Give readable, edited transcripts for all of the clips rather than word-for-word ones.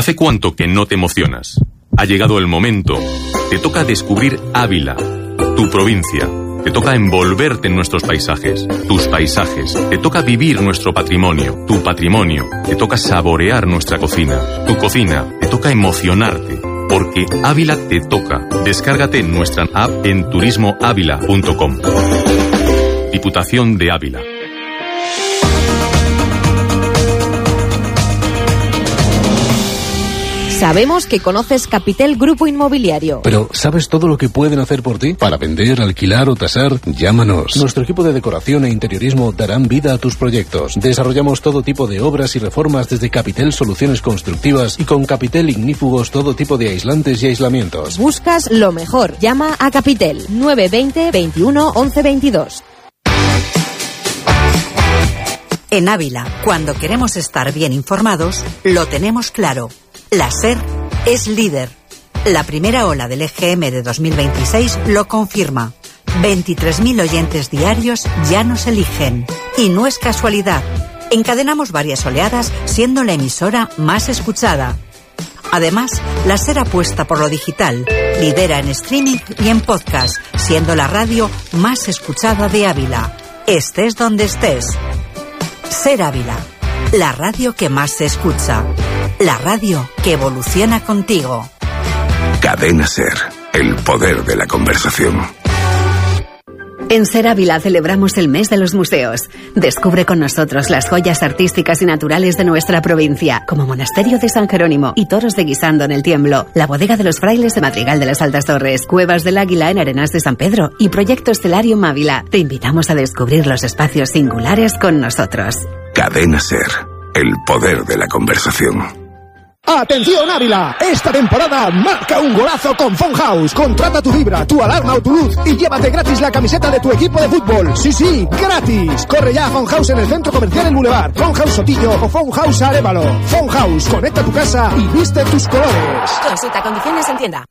¿Hace cuánto que no te emocionas? Ha llegado el momento. Te toca descubrir Ávila, tu provincia. Te toca envolverte en nuestros paisajes, tus paisajes. Te toca vivir nuestro patrimonio, tu patrimonio. Te toca saborear nuestra cocina, tu cocina. Te toca emocionarte, porque Ávila te toca. Descárgate nuestra app en turismoavila.com. Diputación de Ávila. Sabemos que conoces Capitel Grupo Inmobiliario. Pero ¿sabes todo lo que pueden hacer por ti? Para vender, alquilar o tasar, llámanos. Nuestro equipo de decoración e interiorismo darán vida a tus proyectos. Desarrollamos todo tipo de obras y reformas desde Capitel Soluciones Constructivas y con Capitel Ignífugos todo tipo de aislantes y aislamientos. Buscas lo mejor. Llama a Capitel 920 21 11 22. En Ávila, cuando queremos estar bien informados, lo tenemos claro. La SER es líder. La primera ola del EGM de 2026 lo confirma. 23.000 oyentes diarios ya nos eligen. Y no es casualidad. Encadenamos varias oleadas siendo la emisora más escuchada. Además, la SER apuesta por lo digital. Lidera en streaming y en podcast, siendo la radio más escuchada de Ávila. Estés donde estés. SER Ávila, la radio que más se escucha. La radio que evoluciona contigo. Cadena SER, el poder de la conversación. En SER Ávila celebramos el mes de los museos. Descubre con nosotros las joyas artísticas y naturales de nuestra provincia, como Monasterio de San Jerónimo y Toros de Guisando en el Tiemblo, la Bodega de los Frailes de Madrigal de las Altas Torres, Cuevas del Águila en Arenas de San Pedro y Proyecto Estelarium Ávila. Te invitamos a descubrir los espacios singulares con nosotros. Cadena SER, el poder de la conversación. ¡Atención Ávila! Esta temporada marca un golazo con Phone House. Contrata tu fibra, tu alarma o tu luz y llévate gratis la camiseta de tu equipo de fútbol. Sí, gratis. Corre ya a Phone House en el Centro Comercial El Boulevard, Phone House Sotillo o Phone House Arévalo. Phone House, conecta tu casa y viste tus colores. Consulta condiciones en tienda.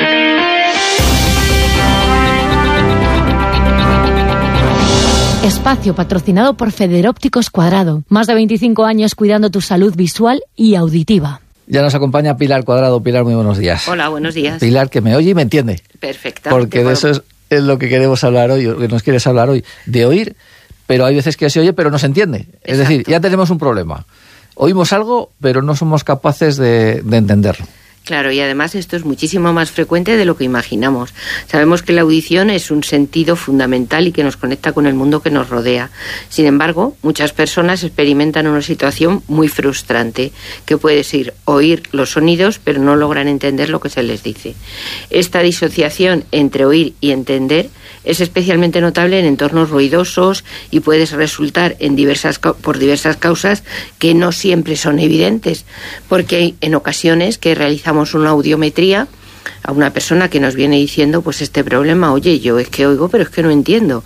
Espacio patrocinado por Federópticos Cuadrado. Más de 25 años cuidando tu salud visual y auditiva. Ya nos acompaña Pilar Cuadrado. Pilar, muy buenos días. Hola, buenos días. Pilar, que me oye y me entiende. Perfectamente. Porque de eso es lo que queremos hablar hoy, o que nos quieres hablar hoy. De oír, pero hay veces que se oye, pero no se entiende. Exacto. Es decir, ya tenemos un problema. Oímos algo, pero no somos capaces de entenderlo. Claro, y además esto es muchísimo más frecuente de lo que imaginamos. Sabemos que la audición es un sentido fundamental y que nos conecta con el mundo que nos rodea. Sin embargo, muchas personas experimentan una situación muy frustrante, que puede ser oír los sonidos, pero no logran entender lo que se les dice. Esta disociación entre oír y entender es especialmente notable en entornos ruidosos y puede resultar por diversas causas que no siempre son evidentes, porque hay en ocasiones que realizamos una audiometría a una persona que nos viene diciendo pues este problema, oye, yo es que oigo pero es que no entiendo,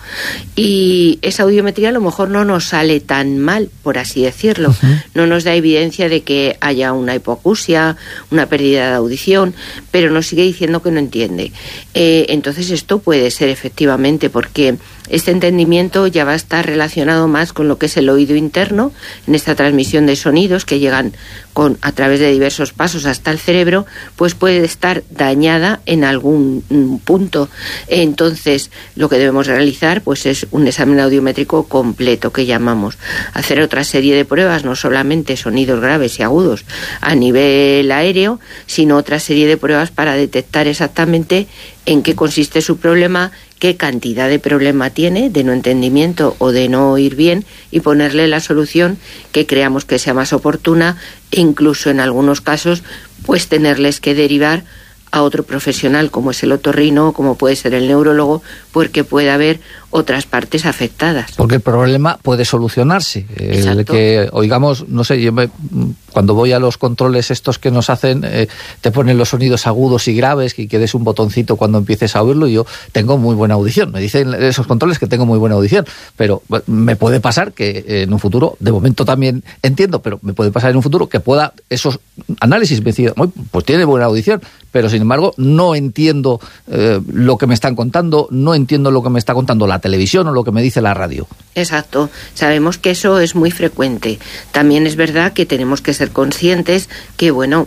y esa audiometría a lo mejor no nos sale tan mal, por así decirlo. No nos da evidencia de que haya una hipoacusia, una pérdida de audición, pero nos sigue diciendo que no entiende. Entonces esto puede ser efectivamente porque este entendimiento ya va a estar relacionado más con lo que es el oído interno, en esta transmisión de sonidos que llegan a través de diversos pasos hasta el cerebro, pues puede estar dañada en algún punto. Entonces, lo que debemos realizar pues es un examen audiométrico completo, que llamamos. Hacer otra serie de pruebas, no solamente sonidos graves y agudos a nivel aéreo, sino otra serie de pruebas para detectar exactamente en qué consiste su problema, qué cantidad de problema tiene de no entendimiento o de no oír bien, y ponerle la solución que creamos que sea más oportuna, e incluso en algunos casos pues tenerles que derivar a otro profesional como es el otorrino, como puede ser el neurólogo, porque puede haber otras partes afectadas. Porque el problema puede solucionarse. El que oigamos, no sé, cuando voy a los controles estos que nos hacen, te ponen los sonidos agudos y graves, que des un botoncito cuando empieces a oírlo, y yo tengo muy buena audición. Me dicen esos controles que tengo muy buena audición, pero me puede pasar que en un futuro, de momento también entiendo, pero me puede pasar en un futuro que pueda esos análisis me decir, pues tiene buena audición, pero sin embargo no entiendo lo que me están contando, no entiendo lo que me está contando la la televisión o lo que me dice la radio. Exacto, sabemos que eso es muy frecuente. También es verdad que tenemos que ser conscientes que, bueno,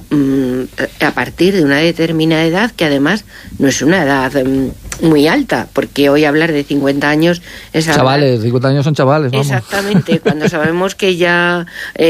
a partir de una determinada edad, que además no es una edad muy alta, porque hoy hablar de 50 años es... Chavales, 50 años son chavales, vamos. Exactamente, cuando sabemos que ya,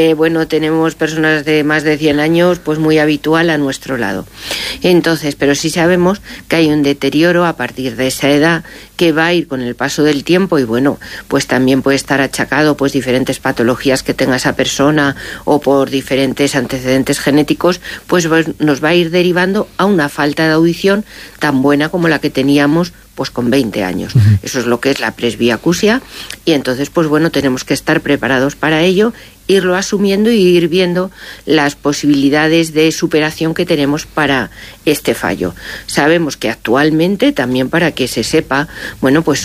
tenemos personas de más de 100 años, pues muy habitual a nuestro lado. Entonces, pero sí sabemos que hay un deterioro a partir de esa edad que va a ir con el paso del tiempo y, bueno, pues también puede estar achacado pues diferentes patologías que tenga esa persona o por diferentes antecedentes genéticos, pues nos va a ir derivando a una falta de audición tan buena como la que teníamos pues con 20 años. Uh-huh. Eso es lo que es la presbiacusia y entonces pues bueno, tenemos que estar preparados para ello, irlo asumiendo y ir viendo las posibilidades de superación que tenemos para este fallo. Sabemos que actualmente, también para que se sepa, bueno, pues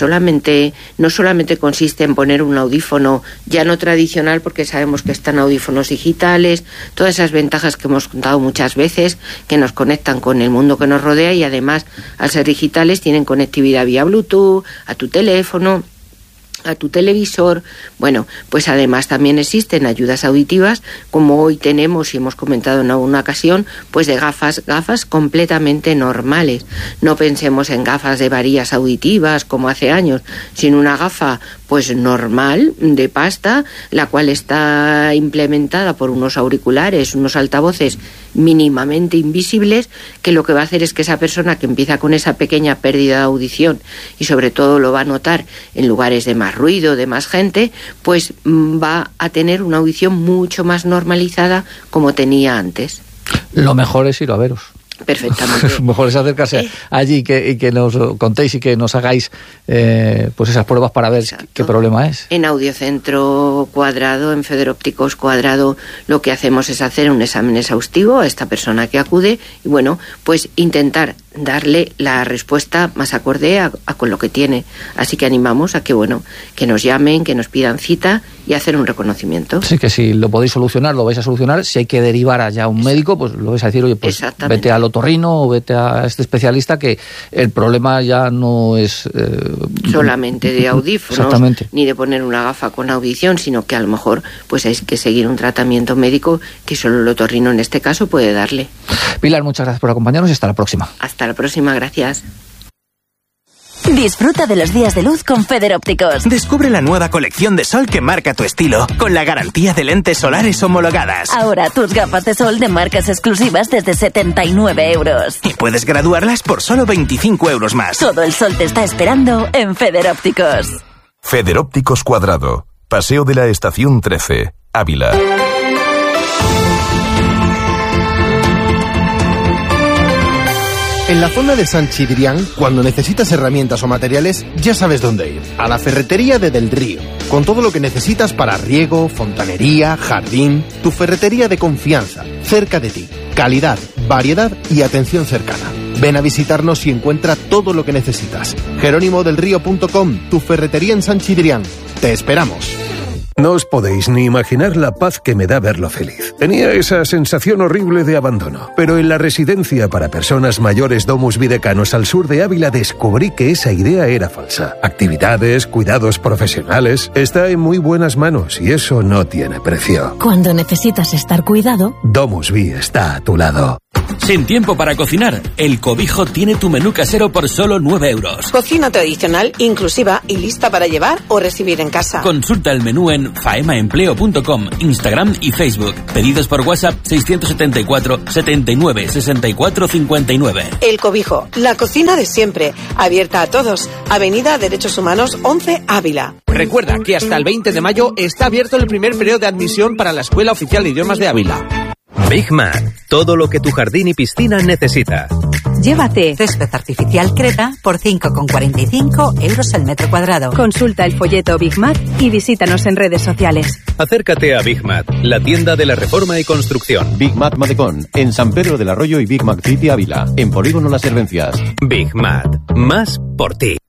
no solamente consiste en poner un audífono ya no tradicional, porque sabemos que están audífonos digitales, todas esas ventajas que hemos contado muchas veces, que nos conectan con el mundo que nos rodea y además, al ser digitales, tienen conectividad vía Bluetooth, a tu teléfono, a tu televisor. Bueno, pues además también existen ayudas auditivas, como hoy tenemos y hemos comentado en alguna ocasión, pues de gafas completamente normales. No pensemos en gafas de varillas auditivas como hace años, sino una gafa pues normal, de pasta, la cual está implementada por unos auriculares, unos altavoces mínimamente invisibles, que lo que va a hacer es que esa persona que empieza con esa pequeña pérdida de audición y sobre todo lo va a notar en lugares de más ruido, de más gente, pues va a tener una audición mucho más normalizada como tenía antes. Lo mejor es ir a veros. Perfectamente. Mejor es acercarse allí y que nos contéis y que nos hagáis pues esas pruebas para ver qué problema es. En Audiocentro Cuadrado, en Federópticos Cuadrado, lo que hacemos es hacer un examen exhaustivo a esta persona que acude y, bueno, pues intentar darle la respuesta más acorde a con lo que tiene. Así que animamos a que, bueno, que nos llamen, que nos pidan cita y hacer un reconocimiento. Sí, que si lo podéis solucionar, lo vais a solucionar. Si hay que derivar allá a un médico, pues lo vais a decir, oye, pues vete al otorrino o vete a este especialista, que el problema ya no es... solamente de audífonos, ni de poner una gafa con audición, sino que a lo mejor pues hay que seguir un tratamiento médico que solo el otorrino en este caso puede darle. Pilar, muchas gracias por acompañarnos y hasta la próxima. Hasta la próxima, gracias. Disfruta de los días de luz con Federópticos. Descubre la nueva colección de sol que marca tu estilo, con la garantía de lentes solares homologadas. Ahora tus gafas de sol de marcas exclusivas desde 79 euros. Y puedes graduarlas por solo 25 euros más. Todo el sol te está esperando en Federópticos. Federópticos Cuadrado, Paseo de la Estación 13, Ávila. En la zona de San Chidrián, cuando necesitas herramientas o materiales, ya sabes dónde ir. A la ferretería de Del Río, con todo lo que necesitas para riego, fontanería, jardín. Tu ferretería de confianza, cerca de ti. Calidad, variedad y atención cercana. Ven a visitarnos y encuentra todo lo que necesitas. jeronimodelrío.com, tu ferretería en San Chidrián. Te esperamos. No os podéis ni imaginar la paz que me da verlo feliz. Tenía esa sensación horrible de abandono. Pero en la residencia para personas mayores Domus Videcanos al sur de Ávila descubrí que esa idea era falsa. Actividades, cuidados profesionales, está en muy buenas manos y eso no tiene precio. Cuando necesitas estar cuidado, Domus Vi está a tu lado. Sin tiempo para cocinar, El Cobijo tiene tu menú casero por solo 9 euros. Cocina tradicional, inclusiva y lista para llevar o recibir en casa. Consulta el menú en faemaempleo.com, Instagram y Facebook. Pedidos por WhatsApp 674 79 64 59. El Cobijo, la cocina de siempre. Abierta a todos. Avenida Derechos Humanos 11 Ávila. Recuerda que hasta el 20 de mayo está abierto el primer periodo de admisión para la Escuela Oficial de Idiomas de Ávila. Big Mac, todo lo que tu jardín y piscina necesita. Llévate césped artificial Creta por 5,45 euros el metro cuadrado. Consulta el folleto Big Mac y visítanos en redes sociales. Acércate a Big Mac, la tienda de la reforma y construcción. Big Mac Madecón, en San Pedro del Arroyo y Big Mac City Ávila, en Polígono Las Servencias. Big Mac, más por ti.